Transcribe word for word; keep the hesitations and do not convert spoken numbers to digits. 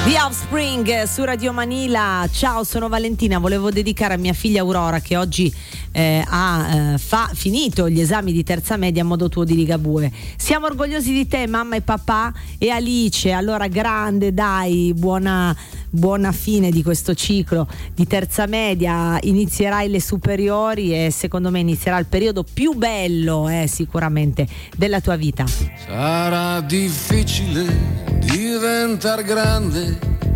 The Offspring su Radio Manila. Ciao, sono Valentina, volevo dedicare a mia figlia Aurora che oggi eh, ha eh, fa, finito gli esami di terza media a modo tuo di Ligabue. Siamo orgogliosi di te, mamma e papà. E Alice, allora grande, dai, buona, buona fine di questo ciclo di terza media, inizierai le superiori e secondo me inizierà il periodo più bello eh, sicuramente della tua vita. Sarà difficile diventar grande